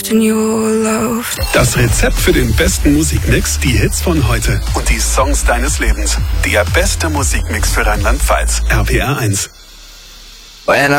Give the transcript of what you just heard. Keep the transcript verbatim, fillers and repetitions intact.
Das Rezept für den besten Musikmix, die Hits von heute und die Songs deines Lebens. Der beste Musikmix für Rheinland-Pfalz. R P R eins. When I